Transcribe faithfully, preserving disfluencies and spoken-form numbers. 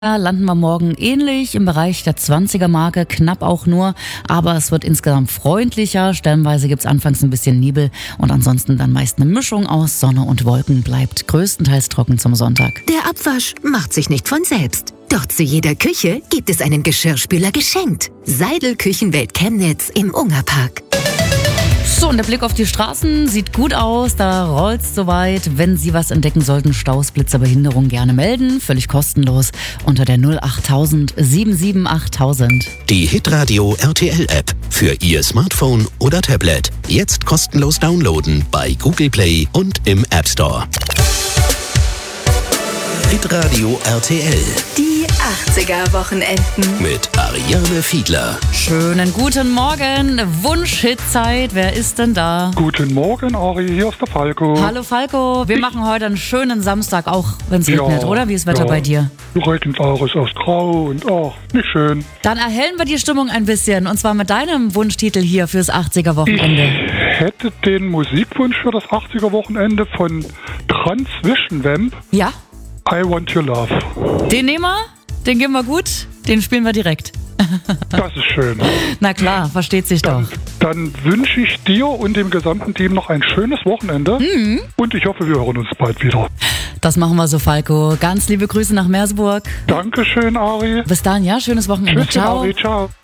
Da landen wir morgen ähnlich im Bereich der zwanziger-Marke, knapp auch nur, aber es wird insgesamt freundlicher. Stellenweise gibt es anfangs ein bisschen Nebel und ansonsten dann meist eine Mischung aus Sonne und Wolken, bleibt größtenteils trocken zum Sonntag. Der Abwasch macht sich nicht von selbst. Doch zu jeder Küche gibt es einen Geschirrspüler geschenkt. Seidel Küchenwelt Chemnitz im Ungerpark. So, und der Blick auf die Straßen sieht gut aus, da rollt's soweit. Wenn Sie was entdecken sollten, Staus, Blitzer, Behinderung, gerne melden. Völlig kostenlos unter der null acht tausend sieben sieben acht tausend. Die Hitradio R T L App für Ihr Smartphone oder Tablet. Jetzt kostenlos downloaden bei Google Play und im App Store. Hitradio R T L. Die achtziger-Wochenenden. Mit Ariane Fiedler. Schönen guten Morgen, Wunsch-Hit-Zeit. Wer ist denn da? Guten Morgen, Ari, hier ist der Falco. Hallo Falco, wir machen heute einen schönen Samstag, auch wenn es Ja, regnet, oder? Wie ist das Wetter ja. bei dir? Regnet auch, ist aus grau und ach, nicht schön. Dann erhellen wir die Stimmung ein bisschen, und zwar mit deinem Wunschtitel hier fürs Ich achtziger-Wochenende. hätte den Musikwunsch für das achtziger-Wochenende von Transvision Vamp, Ja, I Want Your Love. den nehmen wir, den geben wir gut, den spielen wir direkt. Das ist schön. Na klar, versteht sich doch. Dann, dann wünsche ich dir und dem gesamten Team noch ein schönes Wochenende und ich hoffe, wir hören uns bald wieder. Das machen wir so, Falco. Ganz liebe Grüße nach Merseburg. Dankeschön, Ari. Bis dann, ja, schönes Wochenende. Tschüsschen, Ciao. Ari, ciao.